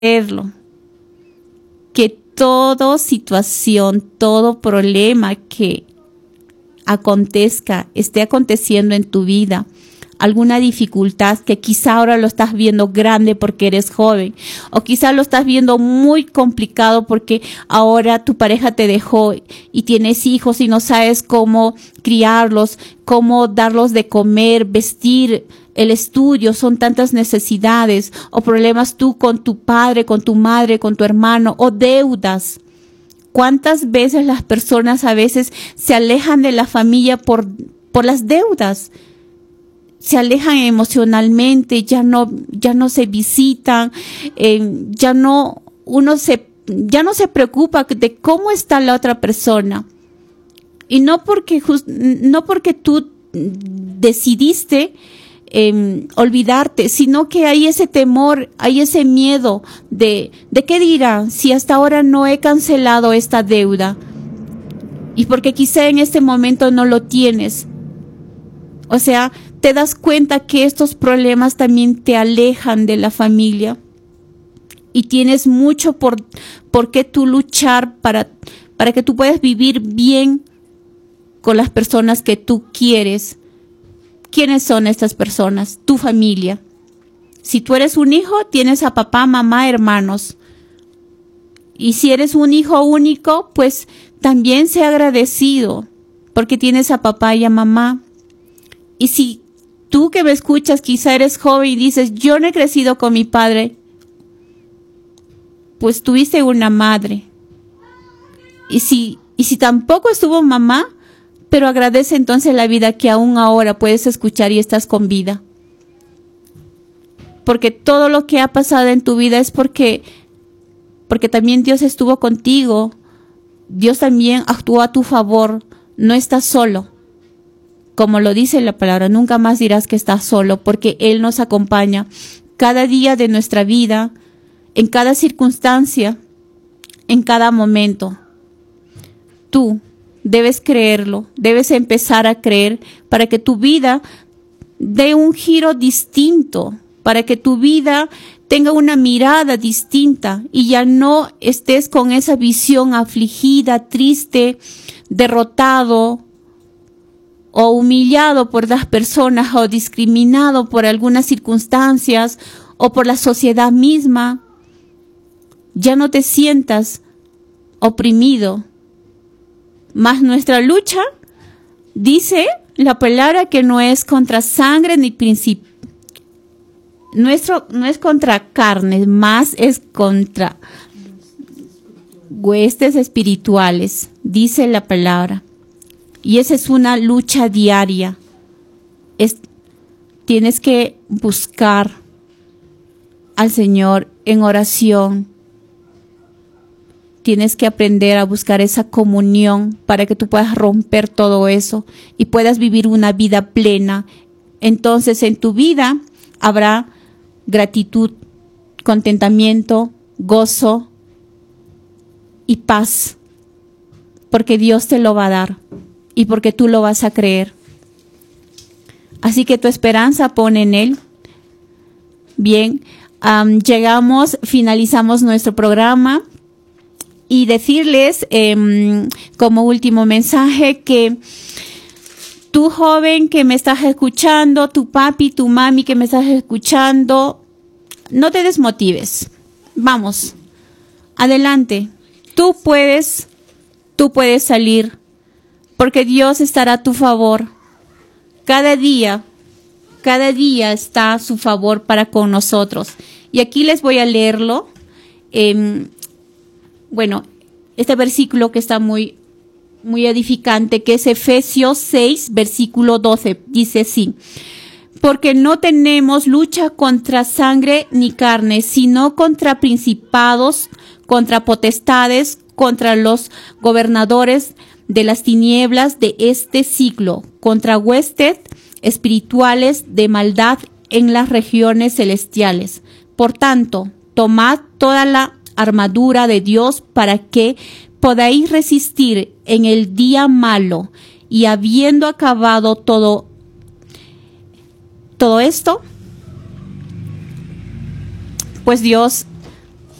creerlo, que toda situación, todo problema que esté aconteciendo en tu vida, alguna dificultad que quizá ahora lo estás viendo grande porque eres joven, o quizá lo estás viendo muy complicado porque ahora tu pareja te dejó y tienes hijos y no sabes cómo criarlos, cómo darlos de comer, vestir, el estudio, son tantas necesidades, o problemas tú con tu padre, con tu madre, con tu hermano, o deudas. ¿Cuántas veces las personas a veces se alejan de la familia por las deudas? Se alejan emocionalmente, ya no se visitan, ya no se preocupa de cómo está la otra persona. Y no porque tú decidiste olvidarte, sino que hay ese temor, hay ese miedo de qué dirán si hasta ahora no he cancelado esta deuda, y porque quizá en este momento no lo tienes. O sea, te das cuenta que estos problemas también te alejan de la familia, y tienes mucho por qué tú luchar para que tú puedas vivir bien con las personas que tú quieres. ¿Quiénes son estas personas? Tu familia. Si tú eres un hijo, tienes a papá, mamá, hermanos. Y si eres un hijo único, pues también sé agradecido porque tienes a papá y a mamá. Y si tú que me escuchas quizá eres joven y dices, yo no he crecido con mi padre, pues tuviste una madre. Y si tampoco estuvo mamá, pero agradece entonces la vida que aún ahora puedes escuchar y estás con vida. Porque todo lo que ha pasado en tu vida es porque también Dios estuvo contigo. Dios también actuó a tu favor. No estás solo. Como lo dice la palabra, nunca más dirás que estás solo, porque Él nos acompaña cada día de nuestra vida, en cada circunstancia, en cada momento. Tú debes creerlo, debes empezar a creer para que tu vida dé un giro distinto, para que tu vida tenga una mirada distinta y ya no estés con esa visión afligida, triste, derrotado o humillado por las personas o discriminado por algunas circunstancias o por la sociedad misma. Ya no te sientas oprimido. Mas nuestra lucha, dice la palabra, que no es contra sangre ni principio. No es contra carne, más es contra huestes espirituales, dice la palabra. Y esa es una lucha diaria. Tienes que buscar al Señor en oración. Tienes que aprender a buscar esa comunión para que tú puedas romper todo eso y puedas vivir una vida plena. Entonces en tu vida habrá gratitud, contentamiento, gozo y paz, porque Dios te lo va a dar y porque tú lo vas a creer. Así que tu esperanza pone en Él. Bien, finalizamos nuestro programa. Y decirles como último mensaje que tú joven que me estás escuchando, tu papi, tu mami que me estás escuchando, no te desmotives. Vamos, adelante. Tú puedes salir porque Dios estará a tu favor. Cada día está a su favor para con nosotros. Y aquí les voy a leerlo. Bueno, este versículo que está muy, muy edificante, que es Efesios 6, versículo 12, dice así: porque no tenemos lucha contra sangre ni carne, sino contra principados, contra potestades, contra los gobernadores de las tinieblas de este siglo, contra huestes espirituales de maldad en las regiones celestiales. Por tanto, tomad toda la armadura de Dios para que podáis resistir en el día malo, y habiendo acabado todo esto, pues Dios